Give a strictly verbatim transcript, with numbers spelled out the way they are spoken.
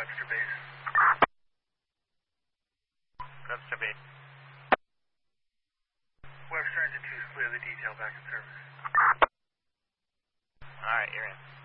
Webster Base. Webster Base. Webster Engine two is clearly detailed back in service. Alright, you're in.